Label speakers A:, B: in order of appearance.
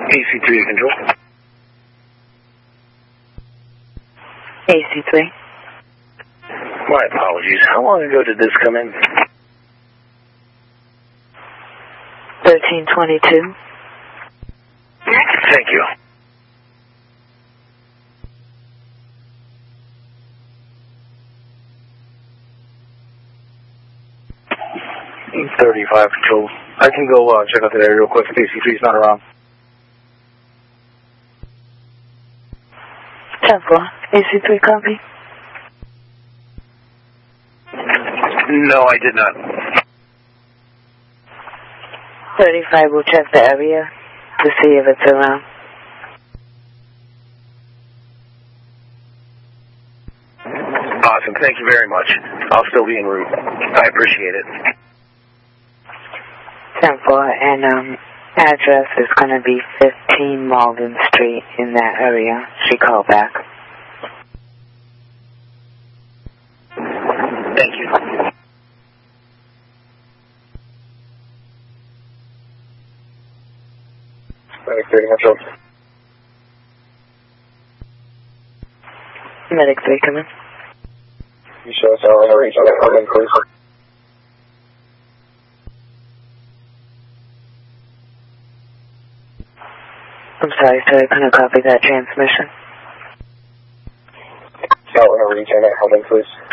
A: AC3 to control.
B: AC3.
A: My apologies. How long ago did this come in?
B: 1322.
A: Thank you.
C: .35 control. I can go check out that area real quick if AC3's not around.
B: 10-4. AC3 copy?
A: No, I did not.
B: 35 will check the area to see if it's around.
A: Awesome. Thank you very much. I'll still be en route. I appreciate it.
B: 10-4, and address is going to be 15 Malden Street in that area. She called back.
A: Thank you.
C: Medic 30 control.
B: Medic 3, come in.
C: You show us how to reach out that comment, please.
B: I'm sorry, sir, I couldn't copy that transmission.
C: Out when I reach out that comment, please.